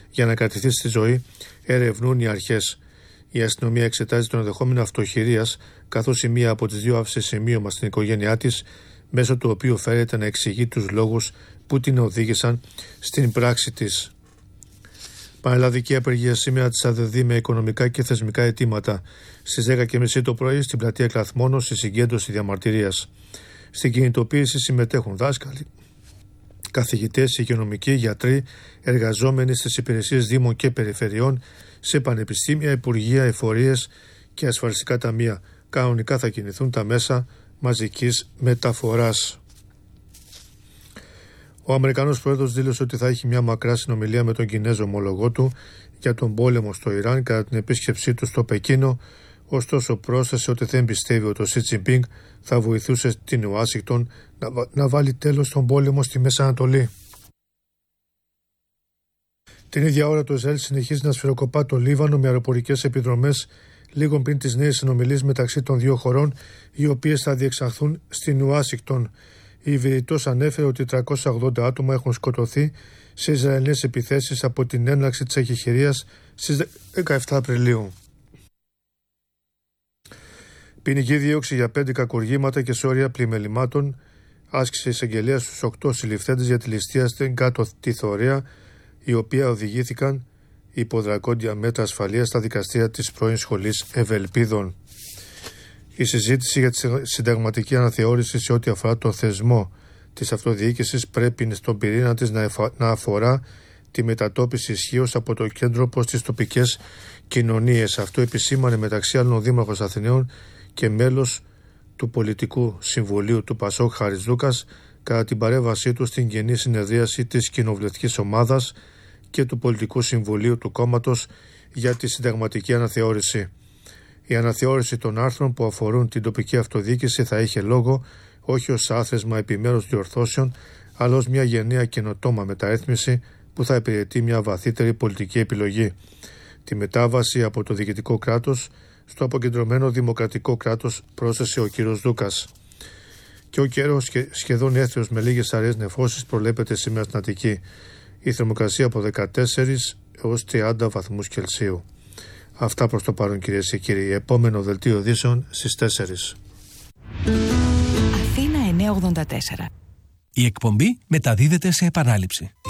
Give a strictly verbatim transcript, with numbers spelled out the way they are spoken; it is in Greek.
για να κρατηθεί στη ζωή, ερευνούν οι αρχές. Η αστυνομία εξετάζει τον ενδεχόμενο αυτοχειρίας, καθώς η μία από τις δύο άφησε σημείωμα στην οικογένειά της, μέσω του οποίου φέρεται να εξηγεί τους λόγους που την οδήγησαν στην πράξη της. Πανελλαδική απεργία σήμερα της ΑΔΔ με οικονομικά και θεσμικά αιτήματα. Στις δέκα και μισή το πρωί στην πλατεία Κλαθμόνος, στη συγκέντρωση διαμαρτυρίας. Στην κινητοποίηση συμμετέχουν δάσκαλοι, καθηγητές, υγειονομικοί, γιατροί, εργαζόμενοι στις υπηρεσίες δήμων και περιφερειών, σε πανεπιστήμια, υπουργεία, εφορίες και ασφαλιστικά ταμεία. Κανονικά θα κινηθούν τα μέσα μαζικής μεταφοράς. Ο Αμερικανός πρόεδρος δήλωσε ότι θα έχει μια μακρά συνομιλία με τον Κινέζο ομολογό του για τον πόλεμο στο Ιράν κατά την επίσκεψή του στο Πεκίνο, ωστόσο πρόσθεσε ότι δεν πιστεύει ότι ο Σι Τζινπίνγκ θα βοηθούσε την Ουάσιγκτον να, να βάλει τέλος στον πόλεμο στη Μέση Ανατολή. Την ίδια ώρα το Ισραήλ συνεχίζει να σφυροκοπά το Λίβανο με αεροπορικές επιδρομές λίγο πριν τις νέες συνομιλίες μεταξύ των δύο χωρών, οι οποίες θα διεξαχθούν στην Ουάσιγκτον. Η Βηρητός ανέφερε ότι τριακόσια ογδόντα άτομα έχουν σκοτωθεί σε Ισραηλινές επιθέσεις από την έναρξη της εκεχηρίας στις δεκαεφτά Απριλίου. Ποινική δίωξη για πέντε κακουργήματα και σώρια πλημελημάτων άσκησε εισαγγελία στους οκτώ συλληφθέντες για τη ληστεία στην κάτω τη Θωρία, οι οποίοι οδηγήθηκαν υπό δρακόντια μέτρα ασφαλείας στα δικαστήρια της πρώην σχολής Ευελπίδων. Η συζήτηση για τη συνταγματική αναθεώρηση σε ό,τι αφορά το θεσμό της αυτοδιοίκησης πρέπει στον πυρήνα της να αφορά τη μετατόπιση ισχύως από το κέντρο προς τις τοπικές κοινωνίες. Αυτό επισήμανε μεταξύ άλλων ο Δήμαρχος Αθηναίων και μέλος του Πολιτικού Συμβουλίου του Πασόκ Χαριτζούκας κατά την παρέμβασή του στην Γενή Συνεδρίαση της Κοινοβουλευτικής Ομάδας και του Πολιτικού Συμβουλίου του κόμματος για τη συνταγματική αναθεώρηση. Η αναθεώρηση των άρθρων που αφορούν την τοπική αυτοδιοίκηση θα είχε λόγο όχι ως άθροισμα επιμέρους διορθώσεων, αλλά ως μια γενναία καινοτόμα μεταρρύθμιση που θα υπηρετεί μια βαθύτερη πολιτική επιλογή. Τη μετάβαση από το διοικητικό κράτος στο αποκεντρωμένο δημοκρατικό κράτος, πρόσθεσε ο κύριος Δούκας. Και ο καιρός σχεδόν έθριος με λίγες αραιές νεφώσεις προβλέπεται σήμερα στην Αττική. Η θερμοκρασία από δεκατέσσερις έως τριάντα βαθμούς Κελσίου. Αυτά προς το παρόν, κυρίες και κύριοι. Επόμενο δελτίο ειδήσεων στις τέσσερις. Αθήνα εννιακόσια ογδόντα τέσσερα. Η εκπομπή μεταδίδεται σε επανάληψη.